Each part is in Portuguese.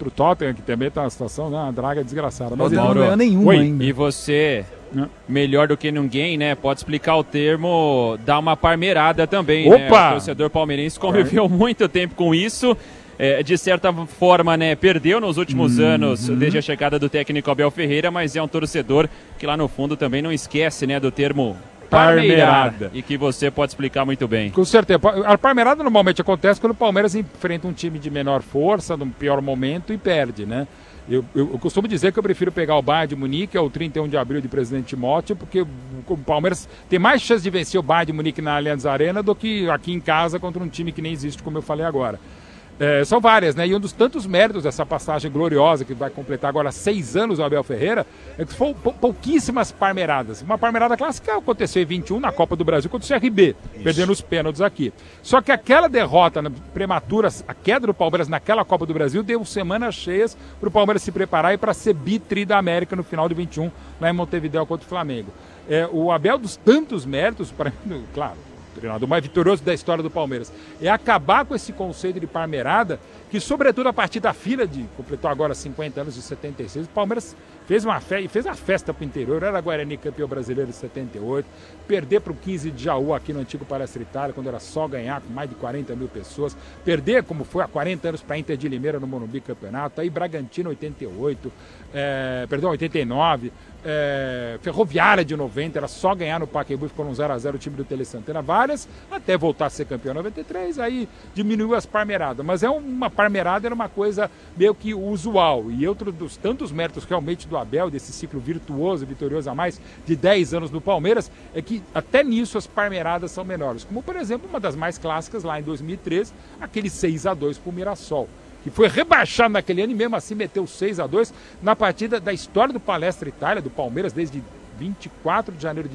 contra o Tottenham, que também tá uma situação, né, uma draga desgraçada. Mas não ganhou nenhuma ainda. E você, melhor do que ninguém, né, pode explicar o termo dar uma parmeirada também, né? O torcedor palmeirense conviveu muito tempo com isso. De certa forma, né, perdeu nos últimos anos, desde a chegada do técnico Abel Ferreira, mas é um torcedor que lá no fundo também não esquece, né, do termo parmeirada, e que você pode explicar muito bem. Com certeza. A parmeirada normalmente acontece quando o Palmeiras enfrenta um time de menor força, no pior momento, e perde, né? Eu costumo dizer que eu prefiro pegar o Bayern de Munique, é o 31 de abril de Presidente Timóteo, porque o Palmeiras tem mais chance de vencer o Bayern de Munique na Allianz Arena do que aqui em casa contra um time que nem existe, como eu falei agora. São várias, né? E um dos tantos méritos dessa passagem gloriosa, que vai completar agora 6 anos o Abel Ferreira, é que foram pouquíssimas parmeiradas. Uma parmeirada clássica aconteceu em 21 na Copa do Brasil contra o CRB, perdendo os pênaltis aqui. Só que aquela derrota prematura, a queda do Palmeiras naquela Copa do Brasil, deu semanas cheias para o Palmeiras se preparar e para ser bi-tri da América no final de 21, lá em Montevidéu contra o Flamengo. O Abel, dos tantos méritos, claro, o treinador mais vitorioso da história do Palmeiras, é acabar com esse conceito de parmeirada, que sobretudo a partir da fila completou agora 50 anos de 76, o Palmeiras fez uma festa para o interior, era Guarani campeão brasileiro de 78, perder para o 15 de Jaú aqui no antigo Palestra Itália, quando era só ganhar com mais de 40 mil pessoas, perder como foi há 40 anos para a Inter de Limeira no Morumbi Campeonato, aí Bragantino 88, 89, Ferroviária de 90, era só ganhar no Pacaembu, ficou no 0x0 o time do Tele Santana, várias, até voltar a ser campeão em 93, aí diminuiu as parmeiradas, mas uma parmeirada era uma coisa meio que usual, e outro dos tantos méritos realmente do Abel, desse ciclo virtuoso, vitorioso há mais de 10 anos no Palmeiras, é que até nisso as parmeiradas são menores, como por exemplo uma das mais clássicas lá em 2013, aquele 6x2 pro Mirassol, que foi rebaixado naquele ano e mesmo assim meteu 6x2 na partida da história do Palestra Itália, do Palmeiras, desde 24 de janeiro de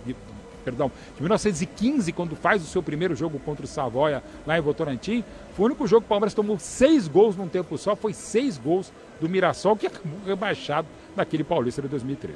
1915, quando faz o seu primeiro jogo contra o Savoia lá em Votorantim. Foi o único jogo que o Palmeiras tomou 6 gols num tempo só, foi 6 gols do Mirassol, que acabou rebaixado naquele Paulista de 2013.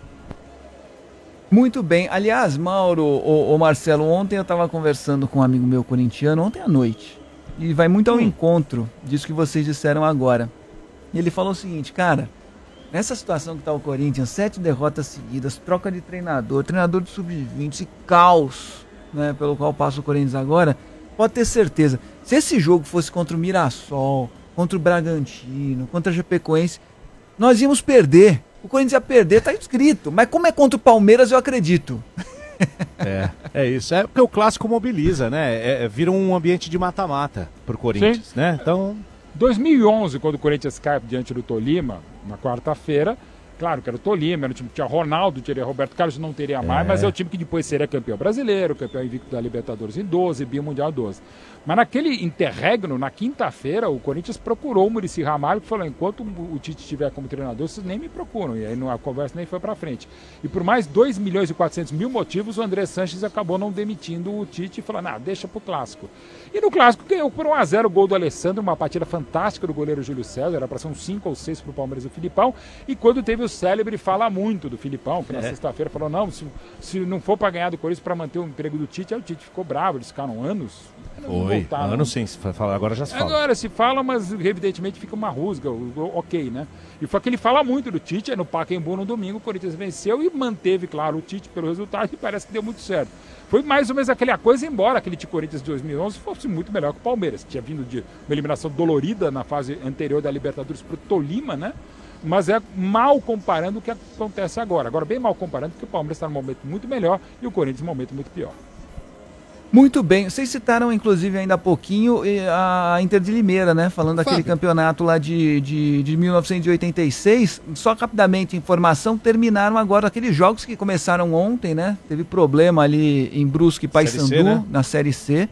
Muito bem. Aliás, Mauro, o Marcelo, ontem eu estava conversando com um amigo meu corintiano, ontem à noite, e vai muito ao encontro disso que vocês disseram agora. E ele falou o seguinte, cara, nessa situação que está o Corinthians, 7 derrotas seguidas, troca de treinador de sub-20, esse caos, né, pelo qual passa o Corinthians agora, pode ter certeza, se esse jogo fosse contra o Mirassol, contra o Bragantino, contra a Chapecoense, nós íamos perder. O Corinthians ia perder, tá escrito. Mas como é contra o Palmeiras, eu acredito. É isso. É porque o clássico mobiliza, né? Vira um ambiente de mata-mata pro Corinthians, Sim. né? Então... 2011, quando o Corinthians cai diante do Tolima, na quarta-feira, claro que era o Tolima, era o time que tinha Ronaldo, teria Roberto Carlos, não teria mais, mas é o time que depois seria campeão brasileiro, campeão invicto da Libertadores em 12, bimundial 12. Mas naquele interregno, na quinta-feira, o Corinthians procurou o Muricy Ramalho, que falou, enquanto o Tite estiver como treinador, vocês nem me procuram. E aí a conversa nem foi pra frente. E por mais 2.400.000 motivos, o André Sanches acabou não demitindo o Tite e falando, deixa pro Clássico. E no Clássico ganhou por 1x0 o gol do Alessandro, uma partida fantástica do goleiro Júlio César, era pra ser um 5 ou 6 pro Palmeiras e o Filipão. E quando teve o célebre fala muito do Filipão, que na sexta-feira falou, não, se não for pra ganhar do Corinthians pra manter o emprego do Tite, aí o Tite ficou bravo, eles ficaram anos. Anos sem se falar, agora já se fala. Agora se fala, mas evidentemente fica uma rusga, ok, né? E foi que ele fala muito do Tite, no Pacaembu no domingo, o Corinthians venceu e manteve, claro, o Tite pelo resultado e parece que deu muito certo. Foi mais ou menos aquela coisa, embora aquele Corinthians de 2011 fosse muito melhor que o Palmeiras, que tinha vindo de uma eliminação dolorida na fase anterior da Libertadores pro Tolima, né? Mas é mal comparando o que acontece agora. Agora, bem mal comparando, porque o Palmeiras está num momento muito melhor e o Corinthians num momento muito pior. Muito bem, vocês citaram inclusive ainda há pouquinho a Inter de Limeira, né? Falando daquele campeonato lá de 1986. Só rapidamente, informação, terminaram agora aqueles jogos que começaram ontem, né? Teve problema ali em Brusque e Paysandu, né? Na Série C.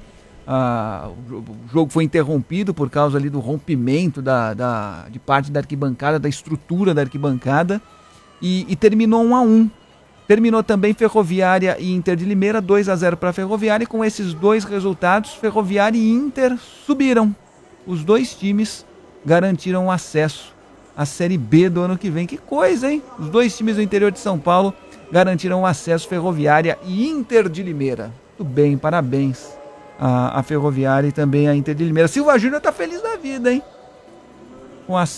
O jogo foi interrompido por causa ali do rompimento de parte da arquibancada, da estrutura da arquibancada. E terminou 1-1. Terminou também Ferroviária e Inter de Limeira, 2-0 para a Ferroviária, e com esses dois resultados, Ferroviária e Inter subiram. Os dois times garantiram acesso à Série B do ano que vem. Que coisa, hein? Os dois times do interior de São Paulo garantiram acesso, Ferroviária e Inter de Limeira. Muito bem, parabéns à Ferroviária e também à Inter de Limeira. Silva Júnior tá feliz da vida, hein? Com